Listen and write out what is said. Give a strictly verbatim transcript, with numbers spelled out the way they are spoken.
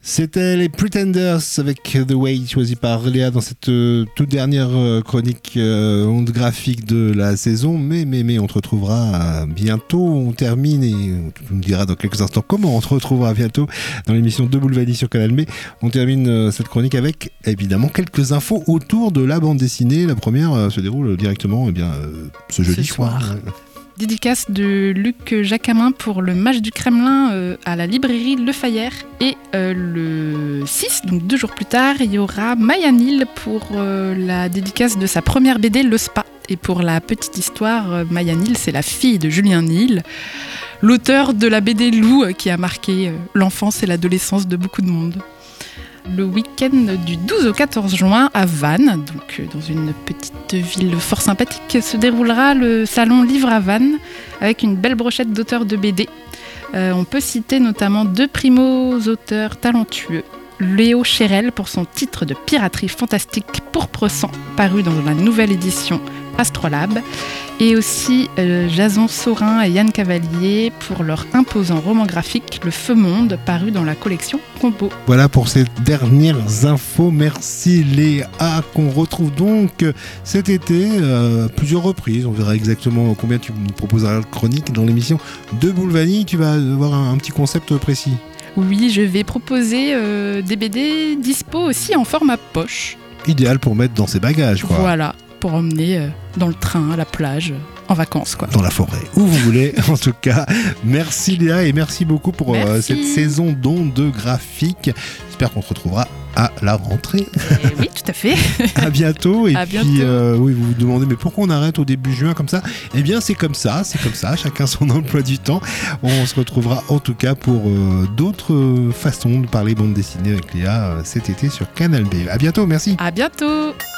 C'était les Pretenders avec The Way, choisi par Léa dans cette euh, toute dernière euh, chronique euh, onde graphique de la saison. Mais, mais, mais on te retrouvera euh, bientôt. On termine et tu nous diras dans quelques instants comment on te retrouvera bientôt dans l'émission de Boulevanie sur Canal B. On termine euh, cette chronique avec évidemment quelques infos autour de la bande dessinée. La première euh, se déroule directement eh bien, euh, ce jeudi ce soir. soir. Dédicace de Luc Jacamin pour le match du Kremlin euh, à la librairie Le Fayère. Et euh, le six, donc deux jours plus tard, il y aura Maya Neal pour euh, la dédicace de sa première B D, Le Spa. Et pour la petite histoire, euh, Maya Neal, c'est la fille de Julien Neal, l'auteur de la B D Lou euh, qui a marqué euh, l'enfance et l'adolescence de beaucoup de monde. Le week-end du douze au quatorze juin à Vannes, donc dans une petite ville fort sympathique, se déroulera le salon Livre à Vannes avec une belle brochette d'auteurs de B D. Euh, on peut citer notamment deux primos auteurs talentueux. Léo Chérel pour son titre de piraterie fantastique Pourpre Sang, paru dans la nouvelle édition Astrolabe, et aussi euh, Jason Saurin et Yann Cavalier pour leur imposant roman graphique Le Feu Monde, paru dans la collection Combo. Voilà pour ces dernières infos. Merci Léa, qu'on retrouve donc cet été euh, plusieurs reprises. On verra exactement combien tu nous proposeras de chronique dans l'émission de Boulevanie. Tu vas avoir un, un petit concept précis. Oui, je vais proposer euh, des B D dispo aussi en format poche. Idéal pour mettre dans ses bagages, quoi. Voilà, pour emmener euh, dans le train, à la plage, en vacances, quoi. Dans la forêt, où vous voulez. En tout cas, merci Léa et merci beaucoup pour euh, cette saison d'ondes graphiques. J'espère qu'on se retrouvera à la rentrée. Et oui, tout à fait. À bientôt. Et à puis, bientôt. Euh, oui, vous vous demandez, mais pourquoi on arrête au début juin comme ça ? Eh bien, c'est comme ça, c'est comme ça. Chacun son emploi du temps. On se retrouvera en tout cas pour euh, d'autres euh, façons de parler bande dessinée avec Léa euh, cet été sur Canal B. À bientôt, merci. À bientôt.